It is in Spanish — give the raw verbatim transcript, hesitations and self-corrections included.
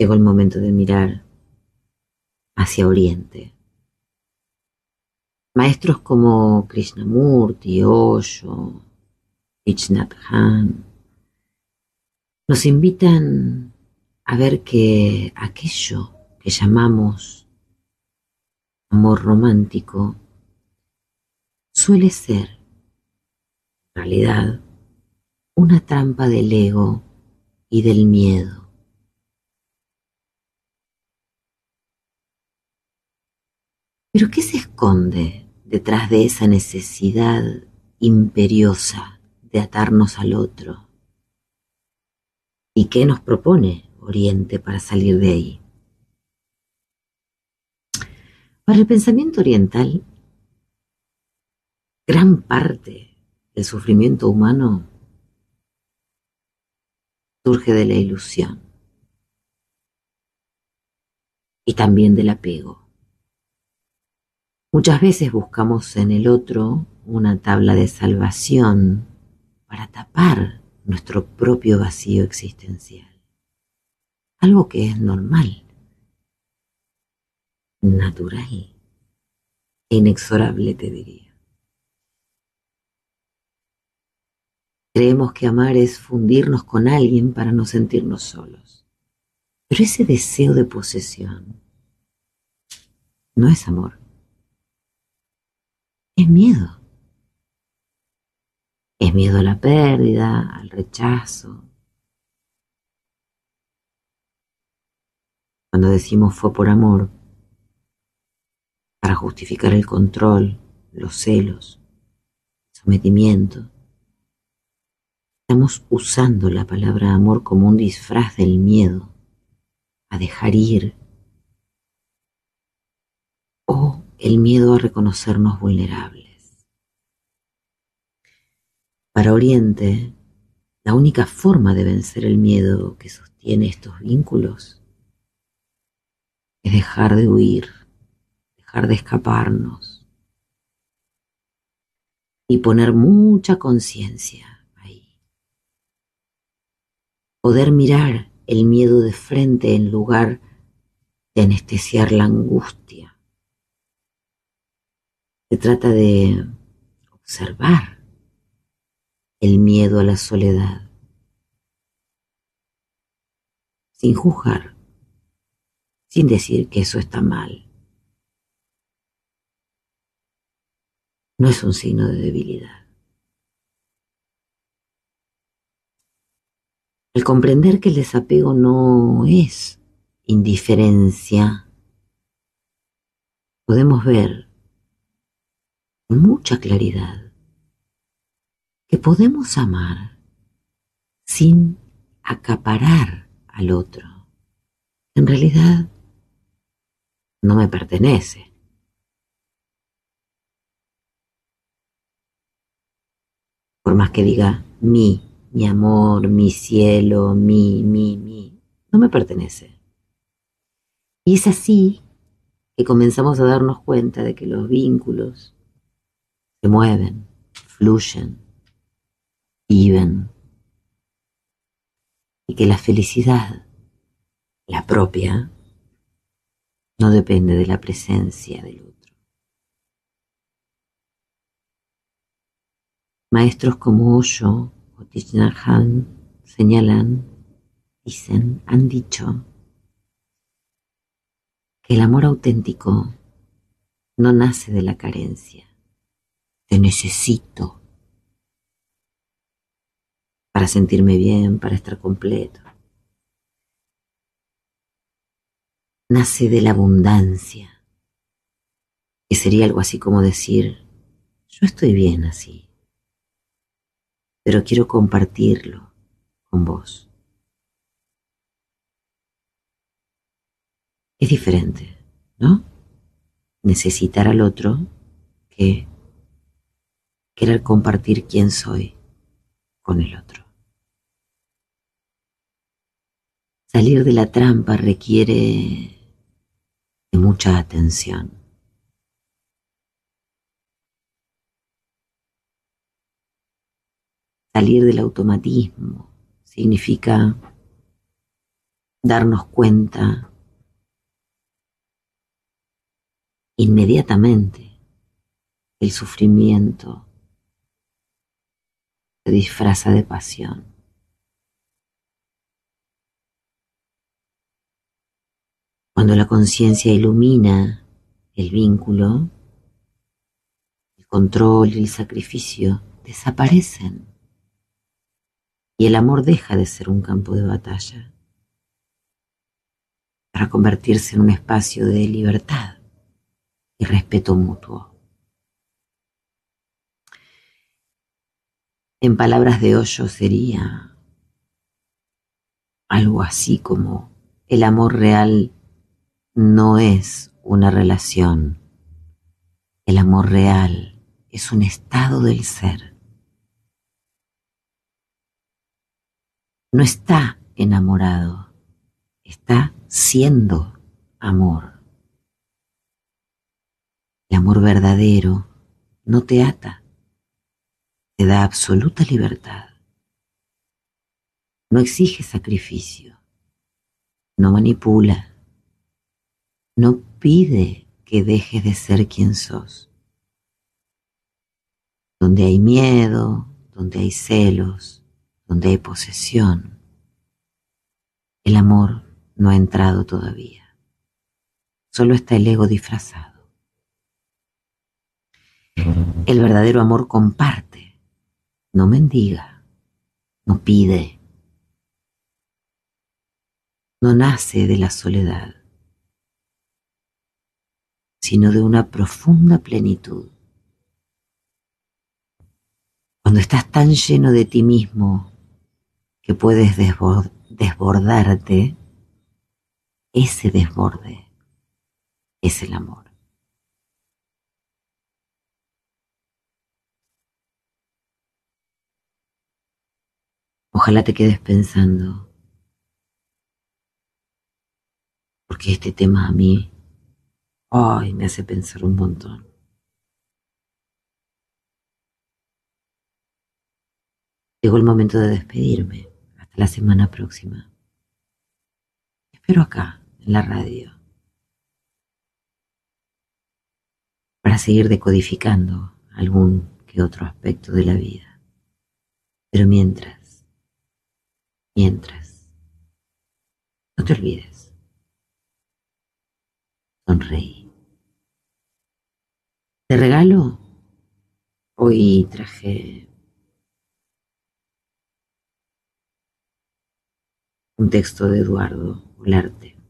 Llegó el momento de mirar hacia Oriente. Maestros como Krishnamurti, Osho, Thich Nhat Hanh nos invitan a ver que aquello que llamamos amor romántico suele ser, en realidad, una trampa del ego y del miedo. Pero ¿qué se esconde detrás de esa necesidad imperiosa de atarnos al otro? ¿Y qué nos propone Oriente para salir de ahí? Para el pensamiento oriental, gran parte del sufrimiento humano surge de la ilusión y también del apego. Muchas veces buscamos en el otro una tabla de salvación para tapar nuestro propio vacío existencial. Algo que es normal, natural e inexorable, te diría. Creemos que amar es fundirnos con alguien para no sentirnos solos. Pero ese deseo de posesión no es amor, es miedo. Es miedo a la pérdida, al rechazo. Cuando decimos fue por amor, para justificar el control, los celos, el sometimiento, estamos usando la palabra amor como un disfraz del miedo a dejar ir o el miedo a reconocernos vulnerables. Para Oriente, la única forma de vencer el miedo que sostiene estos vínculos es dejar de huir, dejar de escaparnos y poner mucha conciencia ahí. Poder mirar el miedo de frente en lugar de anestesiar la angustia. Se trata de observar el miedo a la soledad, sin juzgar, sin decir que eso está mal. No es un signo de debilidad. Al comprender que el desapego no es indiferencia, podemos ver con mucha claridad que podemos amar sin acaparar al otro. En realidad, no me pertenece. Por más que diga mi, mi amor, mi cielo, mi, mi, mi, no me pertenece. Y es así que comenzamos a darnos cuenta de que los vínculos se mueven, fluyen, viven, y que la felicidad, la propia, no depende de la presencia del otro. Maestros como Osho o Thich Nhat Hanh señalan, dicen, han dicho que el amor auténtico no nace de la carencia. Te necesito para sentirme bien, para estar completo. Nace de la abundancia, que sería algo así como decir, yo estoy bien así, pero quiero compartirlo con vos. Es diferente, ¿no? Necesitar al otro que querer compartir quién soy con el otro. Salir de la trampa requiere de mucha atención. Salir del automatismo significa darnos cuenta inmediatamente que el sufrimiento se disfraza de pasión. Cuando la conciencia ilumina el vínculo, el control y el sacrificio desaparecen y el amor deja de ser un campo de batalla para convertirse en un espacio de libertad y respeto mutuo. En palabras de Osho sería algo así como: el amor real no es una relación, el amor real es un estado del ser. No está enamorado, está siendo amor. El amor verdadero no te ata, te da absoluta libertad. No exige sacrificio, no manipula, no pide que dejes de ser quien sos. Donde hay miedo, donde hay celos, donde hay posesión, el amor no ha entrado todavía. Solo está el ego disfrazado. El verdadero amor comparte, no mendiga, no pide, no nace de la soledad, sino de una profunda plenitud. Cuando estás tan lleno de ti mismo que puedes desbordarte, ese desborde es el amor. Ojalá te quedes pensando, porque este tema a mí, ay, me hace pensar un montón. Llegó el momento de despedirme. Hasta la semana próxima. Espero acá, en la radio, para seguir decodificando algún que otro aspecto de la vida. Pero mientras, mientras, no te olvides, sonreí. ¿Te regalo? Hoy traje un texto de Eduardo Olarte.